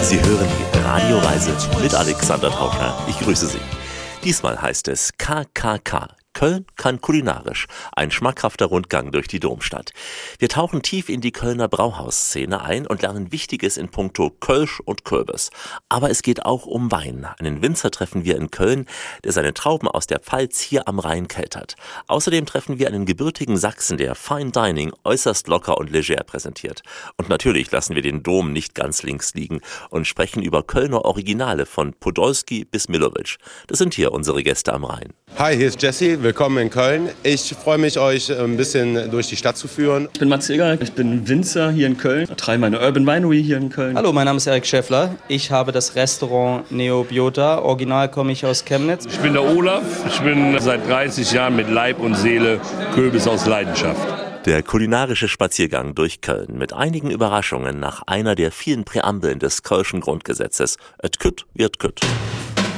Sie hören die Radioreise mit Alexander Taucher. Ich grüße Sie. Diesmal heißt es KKK. Köln kann kulinarisch. Ein schmackhafter Rundgang durch die Domstadt. Wir tauchen tief in die Kölner Brauhausszene ein und lernen Wichtiges in puncto Kölsch und Kürbis. Aber es geht auch um Wein. Einen Winzer treffen wir in Köln, der seine Trauben aus der Pfalz hier am Rhein keltert. Außerdem treffen wir einen gebürtigen Sachsen, der Fine Dining äußerst locker und leger präsentiert. Und natürlich lassen wir den Dom nicht ganz links liegen und sprechen über Kölner Originale von Podolski bis Milovic. Das sind hier unsere Gäste am Rhein. Hi, hier ist Jesse. Willkommen in Köln. Ich freue mich, euch ein bisschen durch die Stadt zu führen. Ich bin Mats Eger, ich bin Winzer hier in Köln, betreibe meine Urban Winery hier in Köln. Hallo, mein Name ist Erik Schäffler. Ich habe das Restaurant Neobiota. Original komme ich aus Chemnitz. Ich bin der Olaf. Ich bin seit 30 Jahren mit Leib und Seele Kürbis aus Leidenschaft. Der kulinarische Spaziergang durch Köln mit einigen Überraschungen nach einer der vielen Präambeln des Kölschen Grundgesetzes. Et kütt wird kütt.